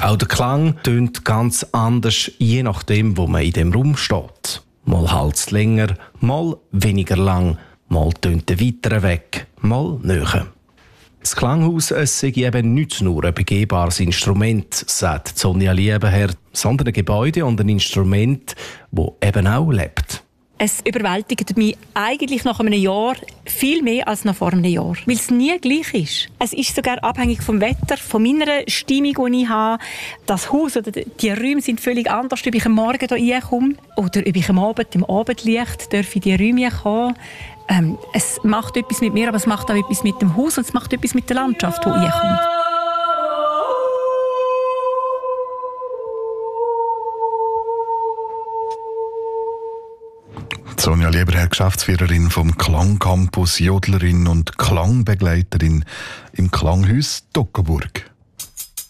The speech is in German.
Auch der Klang tönt ganz anders, je nachdem, wo man in dem Raum steht. Mal halt's länger, mal weniger lang, mal tönt der weiter weg, mal näher. Das Klanghaus sei eben nicht nur ein begehbares Instrument, sagt Sonja Liebenherr, sondern ein Gebäude und ein Instrument, das eben auch lebt. Es überwältigt mich eigentlich nach einem Jahr viel mehr als noch vor einem Jahr, weil es nie gleich ist. Es ist sogar abhängig vom Wetter, von meiner Stimmung, die ich habe. Das Haus oder die Räume sind völlig anders, ob ich am Morgen hier reinkomme oder ob ich am Abend im Abendlicht darf in die Räume kommen. Es macht etwas mit mir, aber es macht auch etwas mit dem Haus und es macht etwas mit der Landschaft, die reinkommt. Sonja Liebenherr, Geschäftsführerin vom Klangcampus, Jodlerin und Klangbegleiterin im Klanghaus Toggenburg.